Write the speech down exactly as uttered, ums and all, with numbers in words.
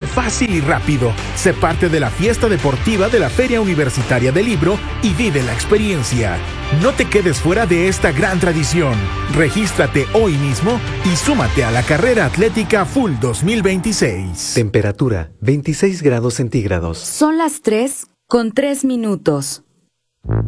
fácil y rápido. Sé parte de la fiesta deportiva de la Feria Universitaria del Libro y vive la experiencia. No te quedes fuera de esta gran tradición. Regístrate hoy mismo y súmate a la carrera atlética Full dos mil veintiséis. Temperatura veintiséis grados centígrados. Son las tres con tres minutos.